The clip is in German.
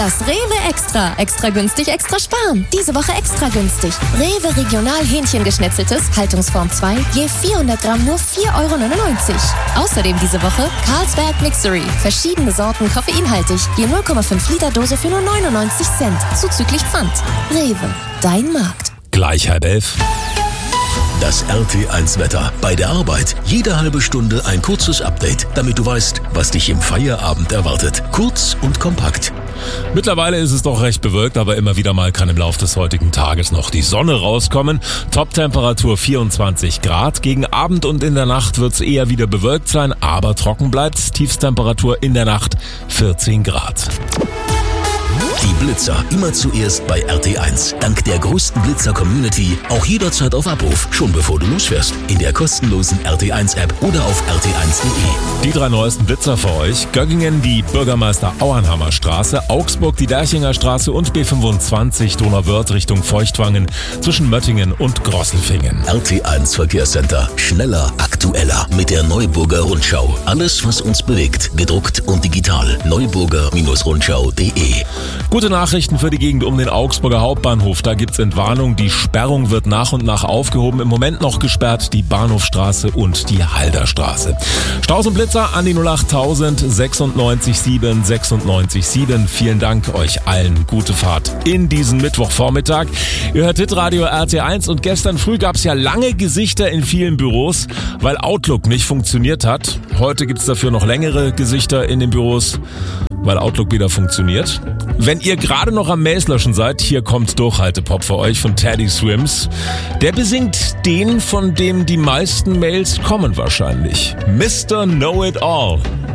Das Rewe Extra. Extra günstig, extra sparen. Diese Woche extra günstig. Rewe Regional Hähnchengeschnetzeltes, Haltungsform 2, je 400 Gramm nur 4,99 €. Außerdem diese Woche Carlsberg Mixery. Verschiedene Sorten koffeinhaltig. Je 0,5 Liter Dose für nur 99 Cent. Zuzüglich Pfand. Rewe, dein Markt. Gleich 10:30. Das RT1-Wetter. Bei der Arbeit jede halbe Stunde ein kurzes Update, damit du weißt, was dich im Feierabend erwartet. Kurz und kompakt. Mittlerweile ist es doch recht bewölkt, aber immer wieder mal kann im Laufe des heutigen Tages noch die Sonne rauskommen. Top-Temperatur 24 Grad. Gegen Abend und in der Nacht wird es eher wieder bewölkt sein, aber trocken bleibt. Tiefstemperatur in der Nacht 14 Grad. Die Blitzer immer zuerst bei RT1. Dank der größten Blitzer-Community auch jederzeit auf Abruf, schon bevor du losfährst. In der kostenlosen RT1-App oder auf rt1.de. Die 3 neuesten Blitzer für euch. Göggingen die Bürgermeister-Auernhammer Straße, Augsburg die Derchinger Straße und B25 Donauwörth Richtung Feuchtwangen zwischen Möttingen und Grosselfingen. RT1 Verkehrscenter. Schneller, aktueller mit der Neuburger Rundschau. Alles, was uns bewegt, gedruckt und digital. neuburger-rundschau.de. Gute Nachrichten für die Gegend um den Augsburger Hauptbahnhof. Da gibt's Entwarnung. Die Sperrung wird nach und nach aufgehoben. Im Moment noch gesperrt die Bahnhofstraße und die Halderstraße. Staus und Blitzer an die 08000 96 7 96 7. Vielen Dank euch allen. Gute Fahrt in diesen Mittwochvormittag. Ihr hört Hitradio RT1 und gestern früh gab's ja lange Gesichter in vielen Büros, weil Outlook nicht funktioniert hat. Heute gibt's dafür noch längere Gesichter in den Büros, weil Outlook wieder funktioniert. Wenn ihr gerade noch am Mails löschen seid, hier kommt Durchhaltepop für euch von Teddy Swims. Der besingt den, von dem die meisten Mails kommen wahrscheinlich. Mr. Know It All.